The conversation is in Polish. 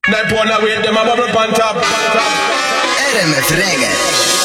Night one away, them a bubble pan top. RMF Reggae.